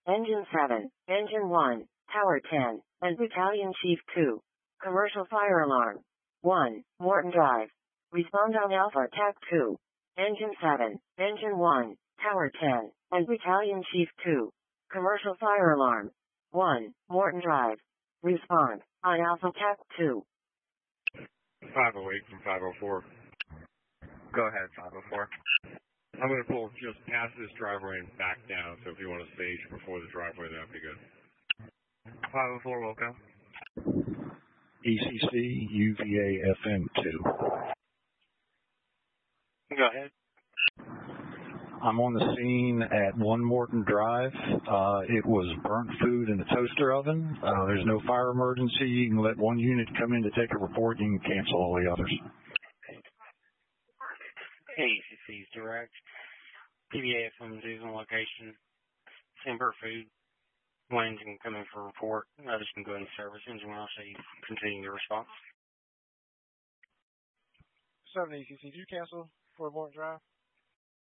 Engine 7, Engine 1, Tower 10, and Battalion Chief 2. Commercial fire alarm. 1, Morton Drive. Respond on Alpha TAC 2. Engine 7, Engine 1, Tower 10, and Battalion Chief 2. Commercial fire alarm. 1, Morton Drive. Respond on Alpha TAC 2. 508 from 504. Go ahead, 504. I'm going to pull just past this driveway and back down, so if you want to stage before the driveway, that would be good. 504, welcome. ECC UVA FM 2. Go ahead. I'm on the scene at 1 Morton Drive. It was burnt food in the toaster oven. There's no fire emergency. You can let one unit come in to take a report. You can cancel all the others. ECC's direct. PBA FM 2's on location. Same burnt food. One engine can come in for a report. Others can go into service. Engine 1 will show you continue your response. 7 ECC, did you cancel for Morton Drive?